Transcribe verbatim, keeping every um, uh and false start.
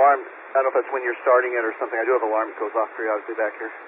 alarm. I don't know if that's when you're starting it or something. I do have an alarm that goes off periodically back here.